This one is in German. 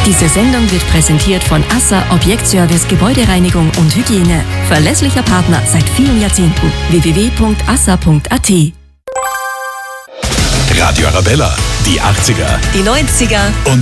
Diese Sendung wird präsentiert von ASSA Objektservice Gebäudereinigung und Hygiene. Verlässlicher Partner seit vielen Jahrzehnten. www.assa.at. Radio Arabella, die 80er, Die 90er und